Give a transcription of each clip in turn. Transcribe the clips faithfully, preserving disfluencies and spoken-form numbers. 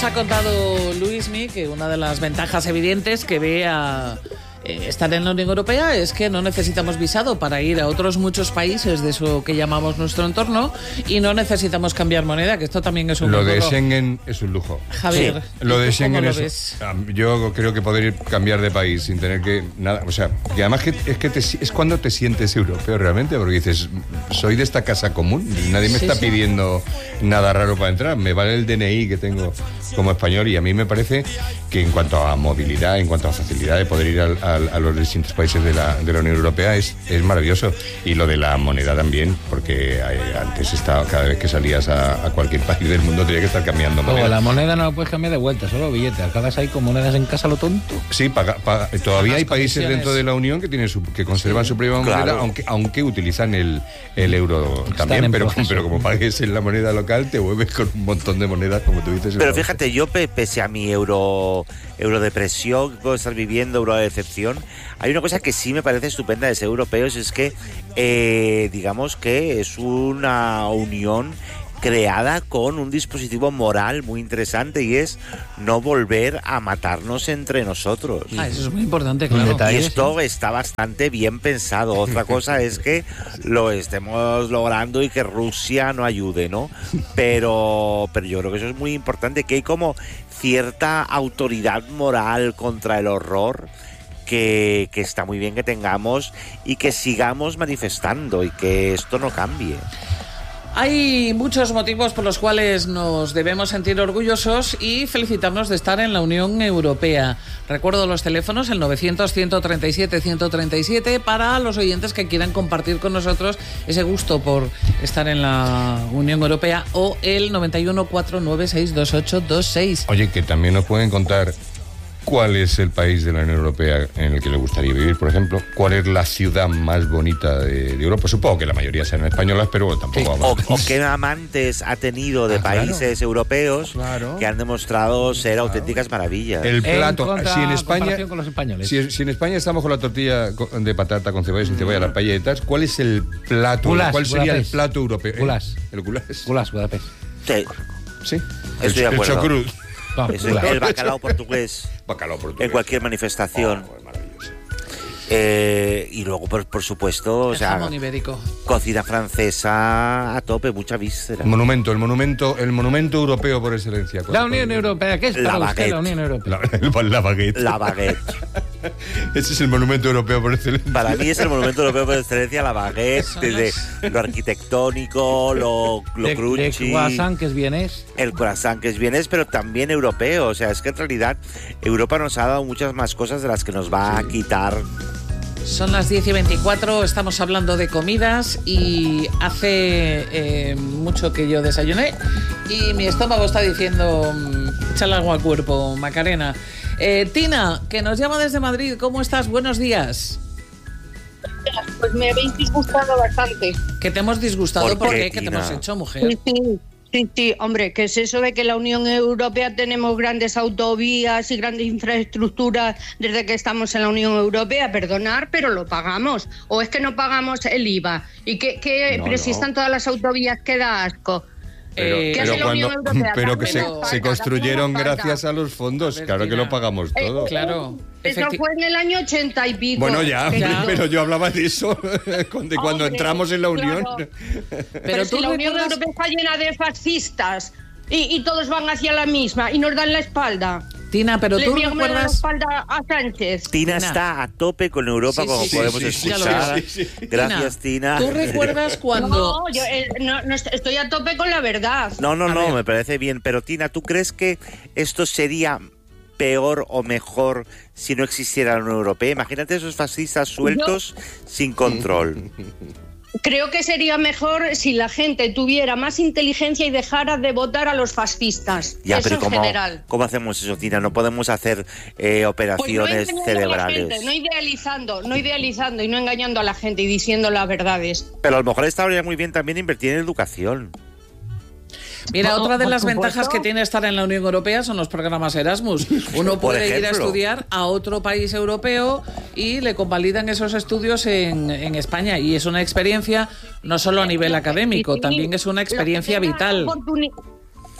nos ha contado Luismi que una de las ventajas evidentes que ve a eh, estar en la Unión Europea es que no necesitamos visado para ir a otros muchos países de eso que llamamos nuestro entorno y no necesitamos cambiar moneda, que esto también es un Lo de logro. Schengen es un lujo. Javier, sí. Lo de Schengen lo es... ves? Yo creo que poder ir, cambiar de país sin tener que... nada, o sea, que además que, es que te, es cuando te sientes europeo realmente, porque dices, soy de esta casa común, nadie me sí, está sí. pidiendo nada raro para entrar, me vale el D N I que tengo como español y a mí me parece que en cuanto a movilidad, en cuanto a facilidad de poder ir al, al, a los distintos países de la, de la Unión Europea es, es maravilloso. Y lo de la moneda también, porque eh, antes estaba, cada vez que salías a, a cualquier país del mundo tenía que estar cambiando moneda. Luego, la moneda no la puedes cambiar de vuelta, solo billetes. Acabas ahí con monedas en casa lo tonto. Sí, paga, paga, todavía Las hay países comisiones. dentro de la Unión que tienen su, que conservan Sí, su propia claro. moneda, aunque, aunque utilizan el, el euro Están también, en pero, proceso. pero como pagues en la moneda local, te vuelves con un montón de monedas, como tú dices. Pero fíjate, yo pe- pese a mi euro eurodepresión, puedo estar viviendo, euro de decepción, hay una cosa que sí me parece estupenda de ser europeos, es que eh, digamos que es una unión creada con un dispositivo moral muy interesante y es no volver a matarnos entre nosotros. Ah, eso es muy importante, Un claro. detalle. Y esto está bastante bien pensado. Otra cosa es que lo estemos logrando y que Rusia no ayude, ¿no? Pero, pero yo creo que eso es muy importante, que hay como cierta autoridad moral contra el horror que, que está muy bien que tengamos y que sigamos manifestando y que esto no cambie. Hay muchos motivos por los cuales nos debemos sentir orgullosos y felicitarnos de estar en la Unión Europea. Recuerdo los teléfonos, el novecientos, ciento treinta y siete, ciento treinta y siete, para los oyentes que quieran compartir con nosotros ese gusto por estar en la Unión Europea, o el noventa y uno, cuatrocientos noventa y seis, veintiocho veintiséis. Oye, que también nos pueden contar cuál es el país de la Unión Europea en el que le gustaría vivir, por ejemplo. ¿Cuál es la ciudad más bonita de, de Europa? Supongo que la mayoría sean españolas, pero bueno, tampoco O, vamos. o qué amantes ha tenido de Ah, claro. países europeos Claro. que han demostrado ser auténticas maravillas. El En plato, contra- si en España, comparación con los españoles. si, si en España estamos con la tortilla con- de patata con cebolla sin cebolla, las paelletas, ¿cuál es el plato? Goulash, ¿Cuál sería Budapest. el plato europeo? Goulash. ¿Eh? El goulash. Goulash, Budapest. Sí, Sí. Estoy de el, acuerdo. El chocrut. Vamos, es el, goulash. el bacalao portugués Bacalao portugués. en cualquier manifestación. Oh, maravilloso. Eh, y luego, por, por supuesto, o El sea, jamón ibérico. cocina francesa a tope, mucha víscera. El monumento, el monumento, el monumento europeo por excelencia. La Unión Europea, ¿qué es La para usted baguette. la Unión Europea? La, la baguette. La baguette. Ese es el monumento europeo por excelencia. Para mí es el monumento europeo por excelencia, la baguette, Son desde lo arquitectónico, lo, lo De, de crunchy, croissant, que es vienés. el croissant que es bien es, pero también europeo. O sea, es que en realidad Europa nos ha dado muchas más cosas de las que nos va a quitar. Son las diez y veinticuatro, estamos hablando de comidas y hace eh, mucho que yo desayuné y mi estómago está diciendo, mm, échale algo al cuerpo, Macarena. Eh, Tina, que nos llama desde Madrid, ¿cómo estás? Buenos días. Pues me habéis disgustado bastante. Que te hemos disgustado, ¿Por ¿por qué, qué? ¿Qué te Tina? hemos hecho, mujer? Sí, sí, sí, sí, hombre, que es eso de que la Unión Europea tenemos grandes autovías y grandes infraestructuras desde que estamos en la Unión Europea. Perdonar, pero lo pagamos. O es que no pagamos el I V A. Y que, que No, pero si no. están todas las autovías, que da asco. Pero, Eh, ¿Qué pero hace la Unión cuando, Europea? pero que se, Darme la se espalda, construyeron darme la espalda. gracias a los fondos, A ver, claro que Tina. lo pagamos todo. Claro. Eso efecti- fue en el año ochenta y pico. Bueno, ya, Ya. pero yo hablaba de eso de cuando Hombre, entramos en la Unión. claro. Pero, Pero tú si la Unión recuerdas- Europea está llena de fascistas y, y todos van hacia la misma y nos dan la espalda. Tina, pero Le tú dieron la recuerdas... espalda a Sánchez. Tina, Tina. está a tope con Europa, Sí, como sí, sí, podemos sí, sí, escuchar. sí, sí, sí. Gracias, Tina. ¿Tú recuerdas cuando... No, yo eh, no, no est- estoy a tope con la verdad. No, no, A no, ver. me parece bien. Pero Tina, ¿tú crees que esto sería peor o mejor si no existiera la Unión Europea? Imagínate esos fascistas sueltos sin control. Creo que sería mejor si la gente tuviera más inteligencia y dejara de votar a los fascistas. Ya, eso pero en ¿cómo, general. ¿cómo hacemos eso, Tina? No podemos hacer eh, Pues no operaciones engañando a la cerebrales. gente, no idealizando, no idealizando y no engañando a la gente y diciendo las verdades. Pero a lo mejor estaría muy bien también invertir en educación. Mira, No, otra de por las supuesto. ventajas que tiene estar en la Unión Europea son los programas Erasmus. Uno Por puede ir a ejemplo. estudiar a otro país europeo y le convalidan esos estudios en, en España. Y es una experiencia no solo a nivel académico, Sí, también es una los que experiencia tengan vital. oportuni-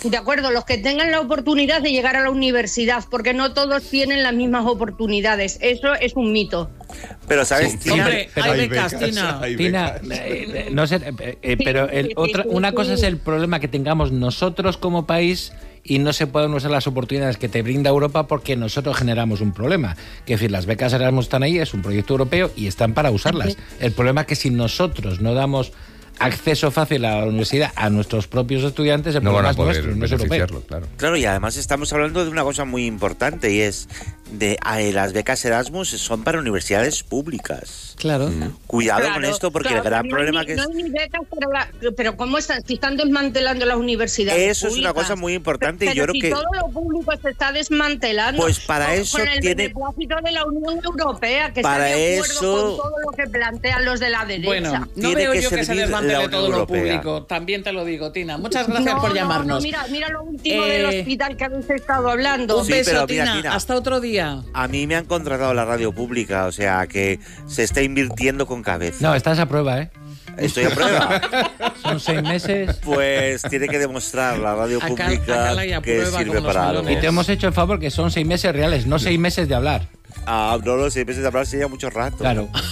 De acuerdo, los que tengan la oportunidad de llegar a la universidad, porque no todos tienen las mismas oportunidades. Eso es un mito. Pero, ¿sabes? Sí, Tina? Hombre, hay Hay becas, becas, Tina. hay Tina, eh, no sé, eh, eh, pero el, otra, una cosa es el problema que tengamos nosotros como país y no se pueden usar las oportunidades que te brinda Europa porque nosotros generamos un problema. Que es decir, las becas Erasmus están ahí, es un proyecto europeo y están para usarlas. El problema es que si nosotros no damos acceso fácil a la universidad a nuestros propios estudiantes, el No van problema a es poder nuestro, no es europeo. beneficiarlo, claro. Claro, y además estamos hablando de una cosa muy importante y es de eh, las becas Erasmus son para universidades públicas. Claro. Cuidado Claro, con esto, porque claro, el gran no hay problema ni- que es... No hay ni becas, pero, la- pero ¿cómo están? Si están desmantelando las universidades Eso es una públicas. cosa muy importante y Pero yo creo si que... todo lo público se está desmantelando. Pues para con, eso con el tiene- beneplácito de la Unión Europea, que Para está de acuerdo eso- con todo lo que plantean los de la derecha. Bueno, no Tiene veo que yo que se servir desmantele la Unión todo lo Europea. público. También te lo digo, Tina. Muchas gracias No, por no, llamarnos. no, mira, mira lo último Eh, del hospital que habéis estado hablando. Un Sí, beso, pero mira, Tina. Tina. Hasta otro día. A mí me han contratado la radio pública, o sea que se está invirtiendo con cabeza. No, estás a prueba, ¿eh? Estoy a prueba. Son seis meses Pues tiene que demostrar la radio Acá- pública acá la y a que prueba sirve con los para algo. melones. y te hemos hecho el favor que son seis meses reales, no seis meses de hablar. Ah, no lo sé, empecé a hablar hace ya mucho rato. Claro.